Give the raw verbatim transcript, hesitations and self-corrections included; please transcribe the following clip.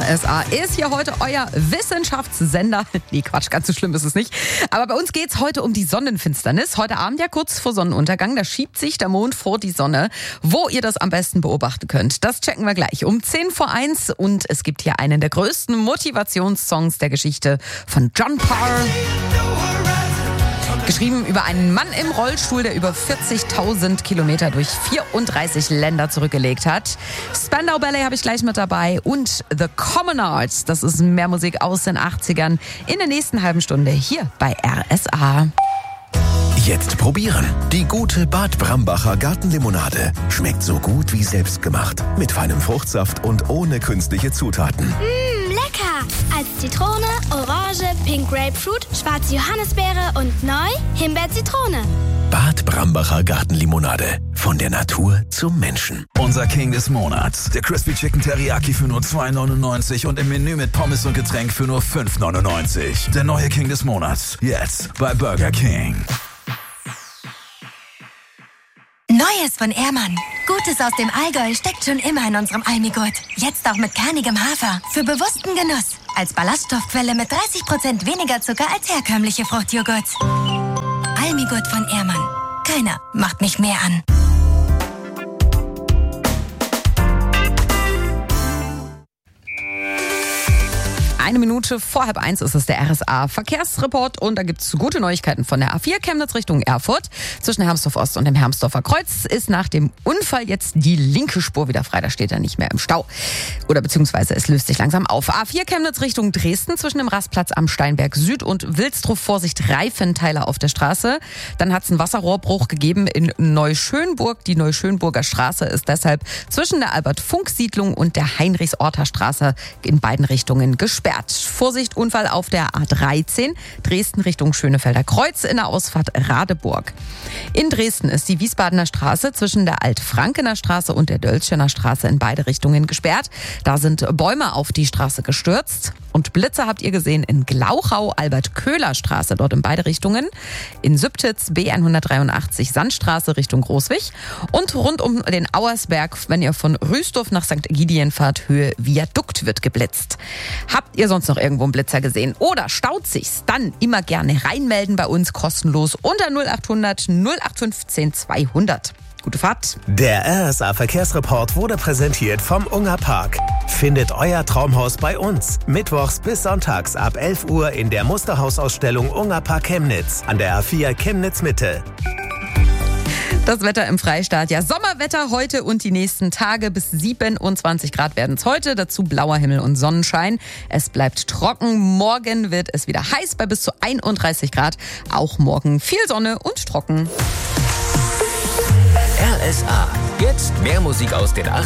R S A ist hier heute euer Wissenschaftssender. Nee, Quatsch, ganz so schlimm ist es nicht. Aber bei uns geht's heute um die Sonnenfinsternis. Heute Abend ja kurz vor Sonnenuntergang. Da schiebt sich der Mond vor die Sonne. Wo ihr das am besten beobachten könnt, das checken wir gleich um zehn vor eins. Und es gibt hier einen der größten Motivationssongs der Geschichte von John Parr. Geschrieben über einen Mann im Rollstuhl, der über vierzigtausend Kilometer durch vierunddreißig Länder zurückgelegt hat. Spandau Ballet habe ich gleich mit dabei und The Commonards. Das ist mehr Musik aus den achtzigern in der nächsten halben Stunde hier bei R S A. Jetzt probieren. Die gute Bad Brambacher Gartenlimonade. Schmeckt so gut wie selbst gemacht. Mit feinem Fruchtsaft und ohne künstliche Zutaten. Mmh, lecker! Als Zitrone, Orange, Pink Grapefruit, schwarze Johannisbeere und neu Himbeer-Zitrone. Bad Brambacher Gartenlimonade. Von der Natur zum Menschen. Unser King des Monats. Der Crispy Chicken Teriyaki für nur zwei neunundneunzig und im Menü mit Pommes und Getränk für nur fünf neunundneunzig. Der neue King des Monats. Jetzt bei Burger King. Neues von Ehrmann. Gutes aus dem Allgäu steckt schon immer in unserem Almigurt. Jetzt auch mit kernigem Hafer. Für bewussten Genuss. Als Ballaststoffquelle mit dreißig Prozent weniger Zucker als herkömmliche Fruchtjoghurts. Almigurt von Ehrmann. Keiner macht mich mehr an. Eine Minute vor halb eins ist es der R S A Verkehrsreport und da gibt's gute Neuigkeiten von der A vier Chemnitz Richtung Erfurt. Zwischen Hermsdorf Ost und dem Hermsdorfer Kreuz ist nach dem Unfall jetzt die linke Spur wieder frei. Da steht er nicht mehr im Stau. Oder beziehungsweise es löst sich langsam auf. A vier Chemnitz Richtung Dresden zwischen dem Rastplatz am Steinberg Süd und Wilsdruff. Vorsicht, Reifenteiler auf der Straße. Dann hat's einen Wasserrohrbruch gegeben in Neuschönburg. Die Neuschönburger Straße ist deshalb zwischen der Albert-Funk-Siedlung und der Heinrichs-Orter Straße in beiden Richtungen gesperrt. Vorsicht, Unfall auf der A dreizehn, Dresden Richtung Schönefelder Kreuz in der Ausfahrt Radeburg. In Dresden ist die Wiesbadener Straße zwischen der Alt-Frankener Straße und der Dölzschener Straße in beide Richtungen gesperrt. Da sind Bäume auf die Straße gestürzt. Und Blitze habt ihr gesehen in Glauchau, Albert-Köhler-Straße, dort in beide Richtungen. In Sübtitz B hundertdreiundachtzig Sandstraße Richtung Großwig. Und rund um den Auersberg, wenn ihr von Rüstorf nach Sankt Ägidien fahrt, Höhe Viadukt wird geblitzt. Habt ihr sonst noch irgendwo einen Blitzer gesehen oder staut sich's? Dann immer gerne reinmelden bei uns kostenlos unter null acht hundert null acht fünfzehn zweihundert. Gute Fahrt. Der R S A Verkehrsreport wurde präsentiert vom Unger Park. Findet euer Traumhaus bei uns. Mittwochs bis sonntags ab elf Uhr in der Musterhausausstellung Unger Park Chemnitz an der A vier Chemnitz Mitte. Das Wetter im Freistaat. Ja, Sommerwetter heute und die nächsten Tage. Bis siebenundzwanzig Grad werden es heute. Dazu blauer Himmel und Sonnenschein. Es bleibt trocken. Morgen wird es wieder heiß bei bis zu einunddreißig Grad. Auch morgen viel Sonne und trocken. R S A. Jetzt mehr Musik aus den